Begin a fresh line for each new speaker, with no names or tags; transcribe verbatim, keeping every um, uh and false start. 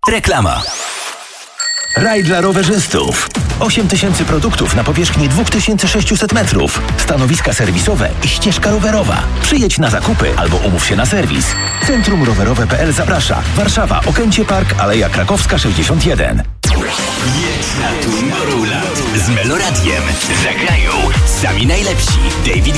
Reklama. Raj dla rowerzystów. osiem tysięcy produktów na powierzchni dwa tysiące sześćset metrów. Stanowiska serwisowe i ścieżka rowerowa. Przyjedź na zakupy albo umów się na serwis. Centrum Rowerowe kropka p l zaprasza. Warszawa, Okęcie Park, Aleja Krakowska sześćdziesiąt jeden.
Jedź na Tomorrowland z Meloradiem. Zagrają sami najlepsi. David